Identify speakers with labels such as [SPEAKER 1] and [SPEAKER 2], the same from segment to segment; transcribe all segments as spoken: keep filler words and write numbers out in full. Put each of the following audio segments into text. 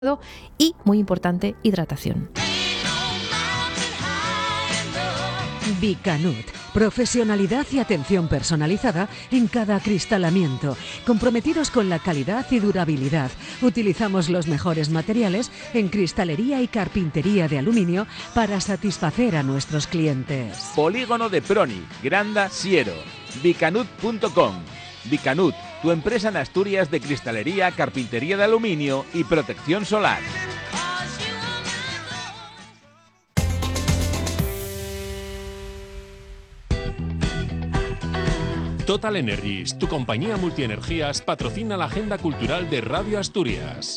[SPEAKER 1] y, muy importante, hidratación.
[SPEAKER 2] Vicanut, profesionalidad y atención personalizada en cada acristalamiento, comprometidos con la calidad y durabilidad. Utilizamos los mejores materiales en cristalería y carpintería de aluminio para satisfacer a nuestros clientes.
[SPEAKER 3] Polígono de Proni, Granda, Siero. Vicanut punto com. Vicanut, tu empresa en Asturias de cristalería, carpintería de aluminio y protección solar.
[SPEAKER 4] Total Energies, tu compañía multienergías, patrocina la agenda cultural de Radio Asturias.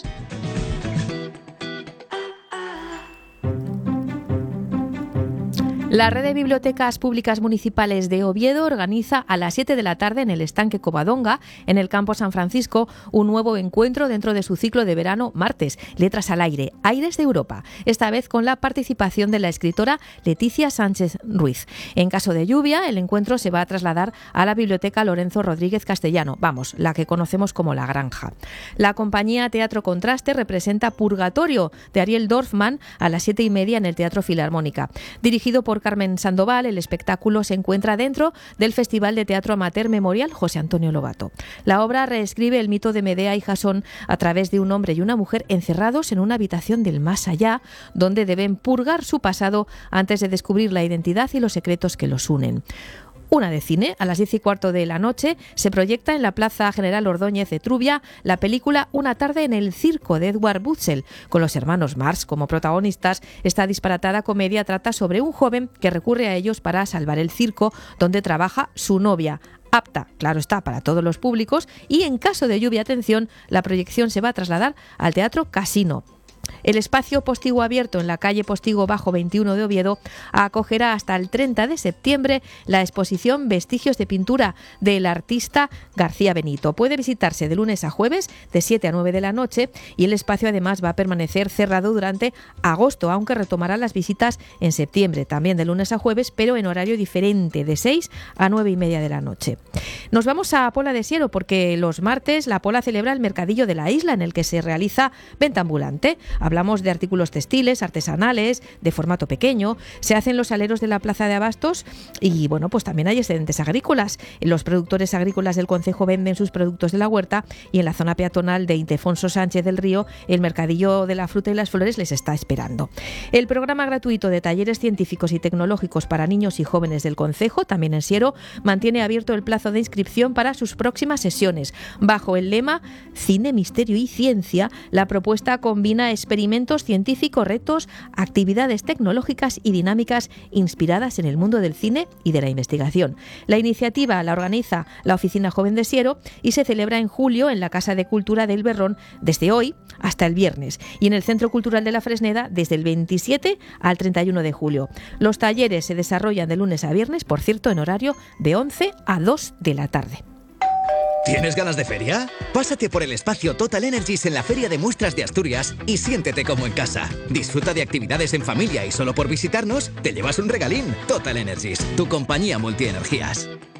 [SPEAKER 1] La Red de Bibliotecas Públicas Municipales de Oviedo organiza a las siete de la tarde en el estanque Covadonga, en el campo San Francisco, un nuevo encuentro dentro de su ciclo de verano martes, Letras al Aire, Aires de Europa, esta vez con la participación de la escritora Leticia Sánchez Ruiz. En caso de lluvia, el encuentro se va a trasladar a la Biblioteca Lorenzo Rodríguez Castellano, vamos, la que conocemos como La Granja. La compañía Teatro Contraste representa Purgatorio, de Ariel Dorfman, a las siete y media en el Teatro Filarmónica. Dirigido por Carmen Sandoval, el espectáculo se encuentra dentro del Festival de Teatro Amateur Memorial José Antonio Lobato. La obra reescribe el mito de Medea y Jasón a través de un hombre y una mujer encerrados en una habitación del más allá, donde deben purgar su pasado antes de descubrir la identidad y los secretos que los unen. Una de cine, a las diez y cuarto de la noche, se proyecta en la Plaza General Ordóñez de Trubia la película Una tarde en el circo de Edward Butzel, con los hermanos Marx como protagonistas. Esta disparatada comedia trata sobre un joven que recurre a ellos para salvar el circo donde trabaja su novia, apta, claro está, para todos los públicos, y en caso de lluvia, atención, la proyección se va a trasladar al Teatro Casino. El espacio Postigo Abierto en la calle Postigo Bajo veintiuno de Oviedo acogerá hasta el treinta de septiembre la exposición Vestigios de pintura del artista García Benito. Puede visitarse de lunes a jueves de siete a nueve de la noche y el espacio además va a permanecer cerrado durante agosto, aunque retomará las visitas en septiembre, también de lunes a jueves, pero en horario diferente, de seis a nueve y media de la noche. Nos vamos a Pola de Siero porque los martes la Pola celebra el Mercadillo de la Isla, en el que se realiza venta ambulante. Hablamos de artículos textiles, artesanales, de formato pequeño. Se hacen los aleros de la Plaza de Abastos y, bueno, pues también hay excedentes agrícolas. Los productores agrícolas del concejo venden sus productos de la huerta y en la zona peatonal de Ildefonso Sánchez del Río el Mercadillo de la Fruta y las Flores les está esperando. El programa gratuito de talleres científicos y tecnológicos para niños y jóvenes del concejo, también en Siero, mantiene abierto el plazo de inscripción para sus próximas sesiones. Bajo el lema Cine, Misterio y Ciencia, la propuesta combina experimentos científicos, retos, actividades tecnológicas y dinámicas inspiradas en el mundo del cine y de la investigación. La iniciativa la organiza la Oficina Joven de Siero y se celebra en julio en la Casa de Cultura del Berrón desde hoy hasta el viernes y en el Centro Cultural de la Fresneda desde el veintisiete al treinta y uno de julio. Los talleres se desarrollan de lunes a viernes, por cierto, en horario de once a dos de la tarde.
[SPEAKER 5] ¿Tienes ganas de feria? Pásate por el espacio Total Energies en la Feria de Muestras de Asturias y siéntete como en casa. Disfruta de actividades en familia y solo por visitarnos te llevas un regalín. Total Energies, tu compañía multienergías.